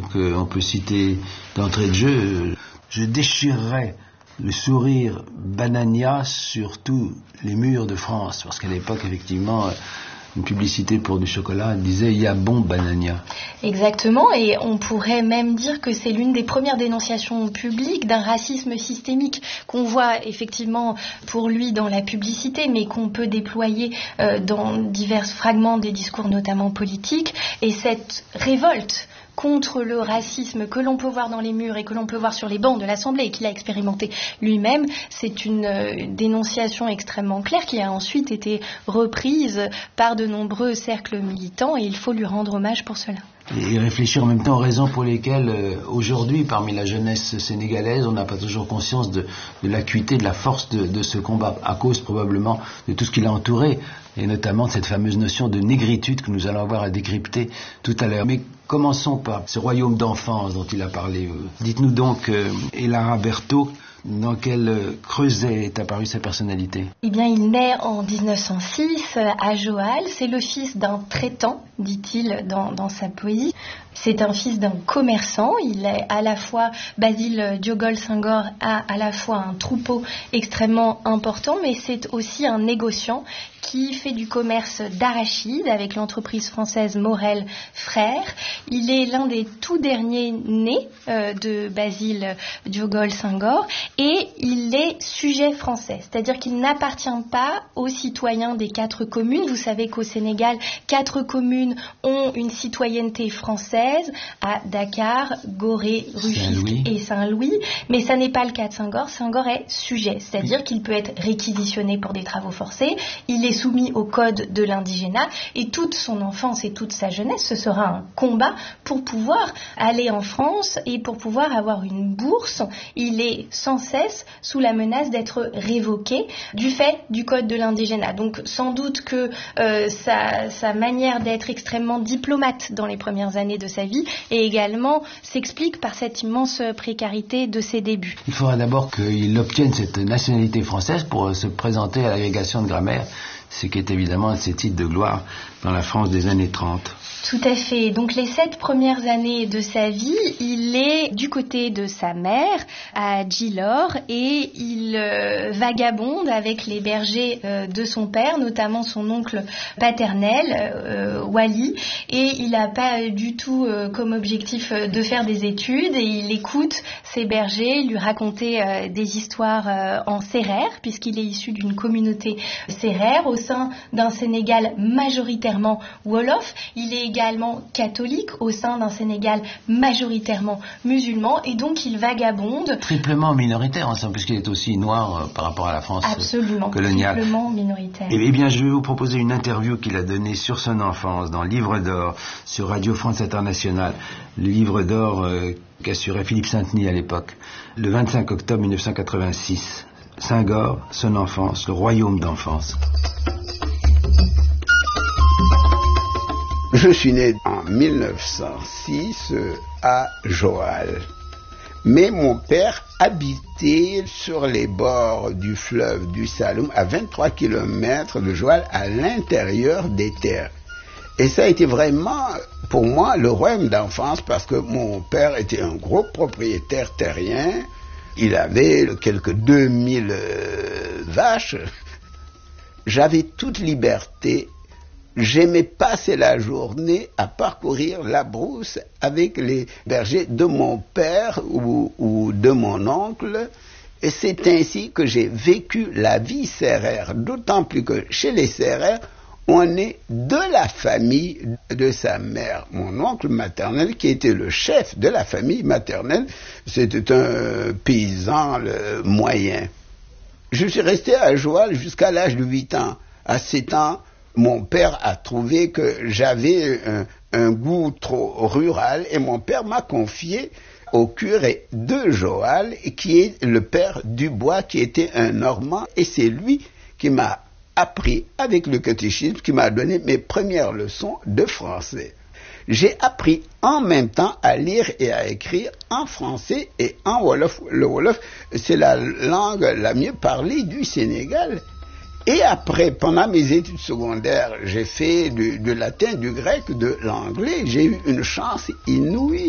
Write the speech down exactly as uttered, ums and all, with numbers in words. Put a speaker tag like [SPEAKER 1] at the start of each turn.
[SPEAKER 1] que on peut citer d'entrée de jeu. Je déchirerais le sourire Banania sur tous les murs de France, parce qu'à l'époque, effectivement, une publicité pour du chocolat disait « Il y a bon Banania ».
[SPEAKER 2] Exactement, et on pourrait même dire que c'est l'une des premières dénonciations publiques d'un racisme systémique qu'on voit effectivement pour lui dans la publicité, mais qu'on peut déployer euh, dans divers fragments des discours, notamment politiques, et cette révolte contre le racisme que l'on peut voir dans les murs et que l'on peut voir sur les bancs de l'Assemblée et qu'il a expérimenté lui-même, c'est une euh, dénonciation extrêmement claire qui a ensuite été reprise par de nombreux cercles militants et il faut lui rendre hommage pour cela.
[SPEAKER 1] Et réfléchir en même temps aux raisons pour lesquelles euh, aujourd'hui, parmi la jeunesse sénégalaise, on n'a pas toujours conscience de, de l'acuité, de la force de, de ce combat, à cause probablement de tout ce qui l'a entouré, et notamment de cette fameuse notion de négritude que nous allons avoir à décrypter tout à l'heure. Mais commençons par ce royaume d'enfance dont il a parlé. Dites-nous donc, euh, Elara Berthaud, dans quel creuset est apparue sa personnalité?
[SPEAKER 2] Eh bien, il naît en dix-neuf cent six à Joal. C'est le fils d'un traitant, dit-il dans, dans sa poésie. C'est un fils d'un commerçant. Il est à la fois, Basile Diogol Senghor a à la fois un troupeau extrêmement important, mais c'est aussi un négociant qui fait du commerce d'arachide avec l'entreprise française Morel Frères. Il est l'un des tout derniers nés euh, de Basile Diogol Senghor et il est sujet français, c'est-à-dire qu'il n'appartient pas aux citoyens des quatre communes. Vous savez qu'au Sénégal, quatre communes ont une citoyenneté française, à Dakar, Gorée, Rufisque et Saint-Louis, mais ça n'est pas le cas de Senghor. Senghor est sujet, c'est-à-dire qu'il peut être réquisitionné pour des travaux forcés, il est soumis au code de l'indigénat et toute son enfance et toute sa jeunesse, ce sera un combat pour pouvoir aller en France et pour pouvoir avoir une bourse. Il est sans cesse sous la menace d'être révoqué du fait du code de l'indigénat. Donc sans doute que euh, sa, sa manière d'être extrêmement diplomate dans les premières années de sa vie et également s'explique par cette immense précarité de ses débuts.
[SPEAKER 1] Il faudra d'abord qu'il obtienne cette nationalité française pour se présenter à l'agrégation de grammaire, ce qui est évidemment un de ses titres de gloire dans la France des années trente.
[SPEAKER 2] Tout à fait. Donc les sept premières années de sa vie, il est du côté de sa mère à Djilor et il euh, vagabonde avec les bergers euh, de son père, notamment son oncle paternel, euh, Wali, et il n'a pas du tout euh, comme objectif euh, de faire des études et il écoute ses bergers lui raconter euh, des histoires euh, en sérère, puisqu'il est issu d'une communauté sérère au sein d'un Sénégal majoritairement wolof. Il est également catholique au sein d'un Sénégal majoritairement musulman et donc il vagabonde.
[SPEAKER 1] Triplement minoritaire ensemble, puisqu'il est aussi noir euh, par rapport à la France
[SPEAKER 2] Absolument,
[SPEAKER 1] coloniale.
[SPEAKER 2] Triplement minoritaire.
[SPEAKER 1] Eh, eh bien, je vais vous proposer une interview qu'il a donnée sur son enfance dans Livre d'Or, sur Radio France Internationale. Le Livre d'Or euh, qu'assurait Philippe Sainte-Ny à l'époque, le vingt-cinq octobre mille neuf cent quatre-vingt-six. Senghor, son enfance, le royaume d'enfance.
[SPEAKER 3] Je suis né en mille neuf cent six à Joal, mais mon père habitait sur les bords du fleuve du Saloum, à vingt-trois kilomètres de Joal, à l'intérieur des terres. Et ça a été vraiment, pour moi, le royaume d'enfance, parce que mon père était un gros propriétaire terrien. Il avait quelques deux mille euh, vaches. J'avais toute liberté. J'aimais passer la journée à parcourir la brousse avec les bergers de mon père ou, ou de mon oncle. Et c'est ainsi que j'ai vécu la vie sérère. D'autant plus que chez les Sérères, on est de la famille de sa mère. Mon oncle maternel, qui était le chef de la famille maternelle, c'était un paysan le, moyen. Je suis resté à Joal jusqu'à l'âge de huit ans. À sept ans, mon père a trouvé que j'avais un, un goût trop rural et mon père m'a confié au curé de Joal, qui est le père Dubois, qui était un Normand, et c'est lui qui m'a appris avec le catéchisme, qui m'a donné mes premières leçons de français. J'ai appris en même temps à lire et à écrire en français et en wolof. Le wolof, c'est la langue la mieux parlée du Sénégal. Et après, pendant mes études secondaires, j'ai fait du, du latin, du grec, de l'anglais. J'ai eu une chance inouïe.